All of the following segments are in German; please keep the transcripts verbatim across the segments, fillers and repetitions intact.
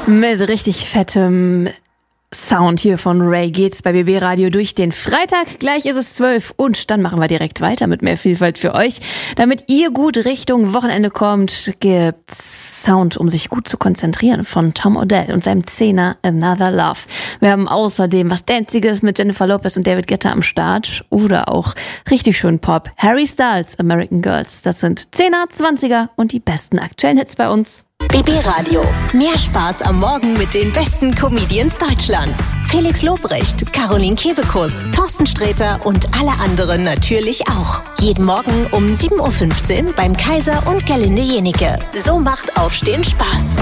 Mit richtig fettem Sound hier von Ray geht's bei B B Radio durch den Freitag. Gleich ist es zwölf und dann machen wir direkt weiter mit mehr Vielfalt für euch. Damit ihr gut Richtung Wochenende kommt, gibt's Sound, um sich gut zu konzentrieren, von Tom Odell und seinem Zehner Another Love. Wir haben außerdem was Danziges mit Jennifer Lopez und David Guetta am Start oder auch richtig schön Pop. Harry Styles, American Girls. Das sind Zehner, Zwanziger und die besten aktuellen Hits bei uns. B B Radio. Mehr Spaß am Morgen mit den besten Comedians Deutschlands. Felix Lobrecht, Caroline Kebekus, Thorsten Sträter und alle anderen natürlich auch. Jeden Morgen um sieben Uhr fünfzehn beim Kaiser und Gerlinde Jenike. So macht Aufstehen Spaß.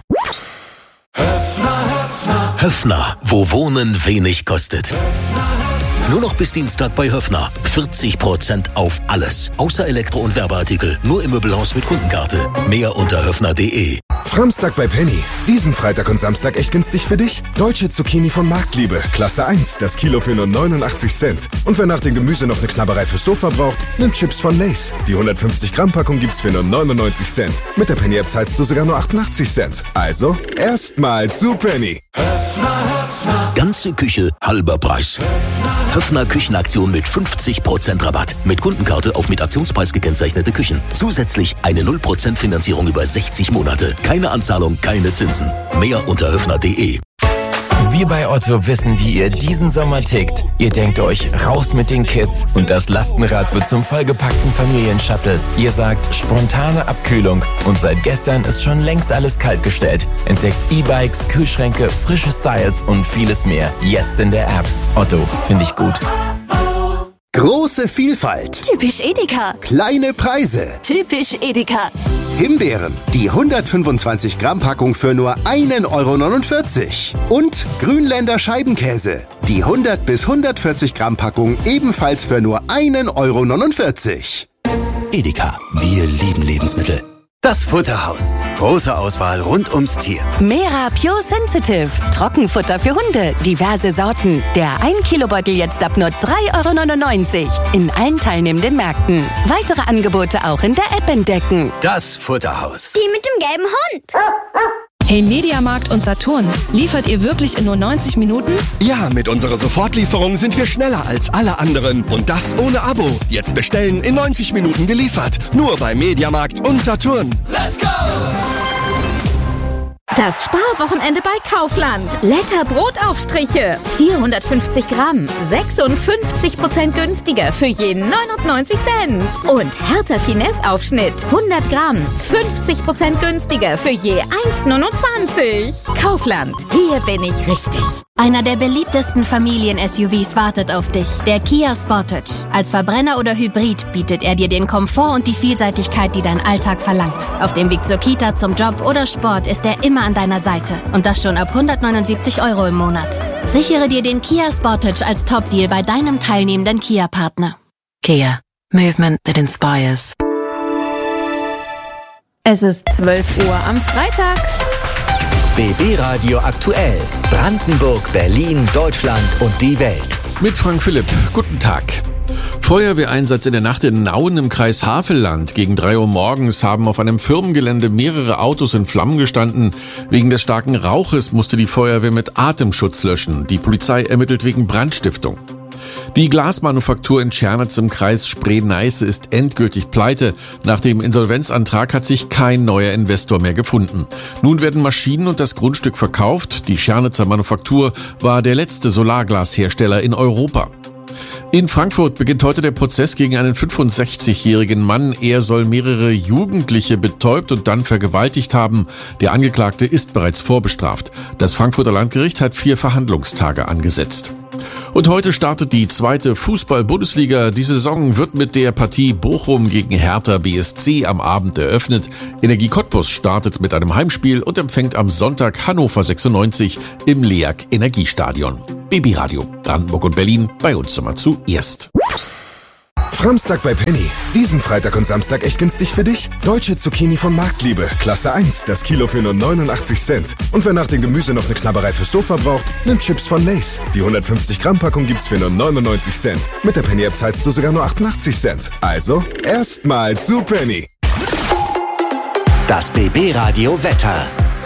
Höffner, Höffner. Höffner, wo Wohnen wenig kostet. Höffner. Nur noch bis Dienstag bei Höffner. vierzig Prozent auf alles. Außer Elektro- und Werbeartikel. Nur im Möbelhaus mit Kundenkarte. Mehr unter höffner punkt de. Framstag bei Penny. Diesen Freitag und Samstag echt günstig für dich. Deutsche Zucchini von Marktliebe. Klasse eins. Das Kilo für nur neunundachtzig Cent. Und wer nach dem Gemüse noch eine Knabberei fürs Sofa braucht, nimmt Chips von Lay's. Die hundertfünfzig Gramm Packung gibt's für nur neunundneunzig Cent. Mit der Penny-App zahlst du sogar nur achtundachtzig Cent. Also, erstmal zu Penny. Höffner, Höffner. Ganze Küche, halber Preis. Höffner, Höffner Küchenaktion mit fünfzig Prozent Rabatt. Mit Kundenkarte auf mit Aktionspreis gekennzeichnete Küchen. Zusätzlich eine null Prozent Finanzierung über sechzig Monate. Keine Anzahlung, keine Zinsen. Mehr unter höffner punkt de. Wir bei Otto wissen, wie ihr diesen Sommer tickt. Ihr denkt euch, raus mit den Kids und das Lastenrad wird zum vollgepackten Familienshuttle. Ihr sagt, spontane Abkühlung und seit gestern ist schon längst alles kaltgestellt. Entdeckt E-Bikes, Kühlschränke, frische Styles und vieles mehr. Jetzt in der App. Otto, finde ich gut. Große Vielfalt. Typisch Edeka. Kleine Preise. Typisch Edeka. Himbeeren, die hundertfünfundzwanzig Gramm Packung für nur ein Euro neunundvierzig. Und Grünländer Scheibenkäse, die hundert bis hundertvierzig Gramm Packung ebenfalls für nur ein Euro neunundvierzig. Edeka, wir lieben Lebensmittel. Das Futterhaus. Große Auswahl rund ums Tier. Mera Pure Sensitive. Trockenfutter für Hunde. Diverse Sorten. Der ein Kilo Beutel jetzt ab nur drei Euro neunundneunzig. In allen teilnehmenden Märkten. Weitere Angebote auch in der App entdecken. Das Futterhaus. Die mit dem gelben Hund. Hey Mediamarkt und Saturn, liefert ihr wirklich in nur neunzig Minuten? Ja, mit unserer Sofortlieferung sind wir schneller als alle anderen. Und das ohne Abo. Jetzt bestellen, in neunzig Minuten geliefert. Nur bei Mediamarkt und Saturn. Let's go! Das Sparwochenende bei Kaufland. Letter Brotaufstriche. vierhundertfünfzig Gramm. sechsundfünfzig Prozent günstiger für je neunundneunzig Cent. Und Hertha Finesse Aufschnitt. hundert Gramm. fünfzig Prozent günstiger für je eins neunundzwanzig. Kaufland. Hier bin ich richtig. Einer der beliebtesten Familien-S U Vs wartet auf dich. Der Kia Sportage. Als Verbrenner oder Hybrid bietet er dir den Komfort und die Vielseitigkeit, die dein Alltag verlangt. Auf dem Weg zur Kita, zum Job oder Sport ist er immer an deiner Seite. Und das schon ab hundertneunundsiebzig Euro im Monat. Sichere dir den Kia Sportage als Top-Deal bei deinem teilnehmenden Kia-Partner. Kia. Movement that inspires. Es ist zwölf Uhr am Freitag. B B Radio aktuell. Brandenburg, Berlin, Deutschland und die Welt. Mit Frank Philipp. Guten Tag. Feuerwehreinsatz in der Nacht in Nauen im Kreis Havelland. Gegen drei Uhr morgens haben auf einem Firmengelände mehrere Autos in Flammen gestanden. Wegen des starken Rauches musste die Feuerwehr mit Atemschutz löschen. Die Polizei ermittelt wegen Brandstiftung. Die Glasmanufaktur in Tschernitz im Kreis Spree-Neiße ist endgültig pleite. Nach dem Insolvenzantrag hat sich kein neuer Investor mehr gefunden. Nun werden Maschinen und das Grundstück verkauft. Die Tschernitzer Manufaktur war der letzte Solarglashersteller in Europa. In Frankfurt beginnt heute der Prozess gegen einen fünfundsechzigjährigen Mann. Er soll mehrere Jugendliche betäubt und dann vergewaltigt haben. Der Angeklagte ist bereits vorbestraft. Das Frankfurter Landgericht hat vier Verhandlungstage angesetzt. Und heute startet die zweite Fußball-Bundesliga. Die Saison wird mit der Partie Bochum gegen Hertha B S C am Abend eröffnet. Energie Cottbus startet mit einem Heimspiel und empfängt am Sonntag Hannover sechsundneunzig im LEAG Energiestadion. B B Radio, Brandenburg und Berlin, bei uns immer zuerst. Framstag bei Penny. Diesen Freitag und Samstag echt günstig für dich. Deutsche Zucchini von Marktliebe. Klasse eins. Das Kilo für nur neunundachtzig Cent. Und wer nach dem Gemüse noch eine Knabberei fürs Sofa braucht, nimmt Chips von Lay's. Die hundertfünfzig Gramm Packung gibt's für nur neunundneunzig Cent. Mit der Penny-App zahlst du sogar nur achtundachtzig Cent. Also, erstmal zu Penny. Das B B Radio Wetter.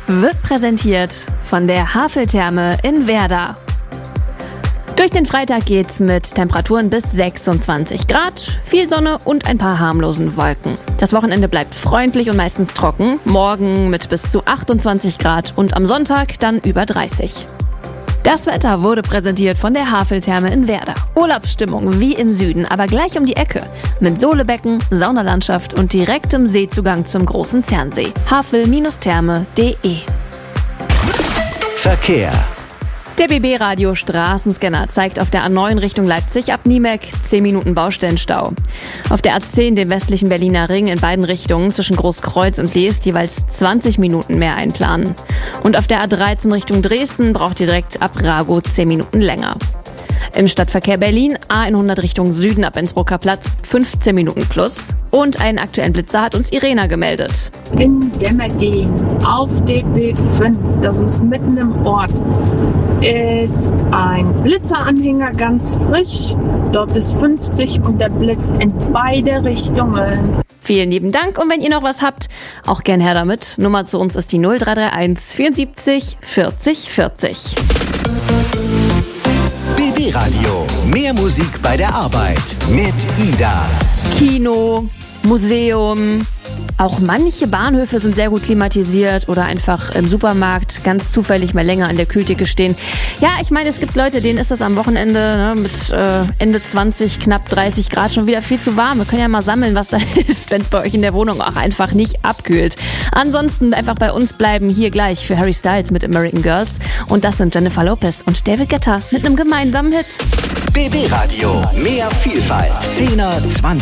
wird präsentiert von der Haveltherme in Werder. Durch den Freitag geht's mit Temperaturen bis sechsundzwanzig Grad, viel Sonne und ein paar harmlosen Wolken. Das Wochenende bleibt freundlich und meistens trocken. Morgen mit bis zu achtundzwanzig Grad und am Sonntag dann über dreißig. Das Wetter wurde präsentiert von der Haveltherme in Werder. Urlaubsstimmung wie im Süden, aber gleich um die Ecke. Mit Sohlebecken, Saunalandschaft und direktem Seezugang zum großen Zernsee. havel Therme punkt de Verkehr. Der B B-Radio Straßenscanner zeigt auf der A neun Richtung Leipzig ab Niemek zehn Minuten Baustellenstau. Auf der A zehn, dem westlichen Berliner Ring, in beiden Richtungen zwischen Großkreuz und Leest jeweils zwanzig Minuten mehr einplanen. Und auf der A dreizehn Richtung Dresden braucht ihr direkt ab Rago zehn Minuten länger. Im Stadtverkehr Berlin A hundert Richtung Süden ab Innsbrucker Platz fünfzehn Minuten plus. Und einen aktuellen Blitzer hat uns Irena gemeldet. In Demmerding auf D B fünf, das ist mitten im Ort, ist ein Blitzeranhänger ganz frisch. Dort ist fünfzig und der blitzt in beide Richtungen. Vielen lieben Dank und wenn ihr noch was habt, auch gern her damit. Nummer zu uns ist die null drei drei eins vierundsiebzig vierzig vierzig. B B-Radio. Mehr Musik bei der Arbeit mit Ida. Kino, Museum, auch manche Bahnhöfe sind sehr gut klimatisiert oder einfach im Supermarkt ganz zufällig mal länger an der Kühltheke stehen. Ja, ich meine, es gibt Leute, denen ist das am Wochenende ne, mit äh, Ende zwanzig, knapp dreißig Grad schon wieder viel zu warm. Wir können ja mal sammeln, was da hilft, wenn es bei euch in der Wohnung auch einfach nicht abkühlt. Ansonsten einfach bei uns bleiben, hier gleich für Harry Styles mit American Girls. Und das sind Jennifer Lopez und David Guetta mit einem gemeinsamen Hit. B B-Radio. Mehr Vielfalt. zehner, zwanziger